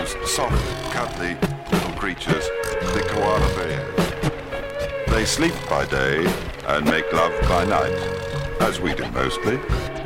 those soft, cuddly little creatures, the koala bears. They sleep by day and make love by night, as we do mostly.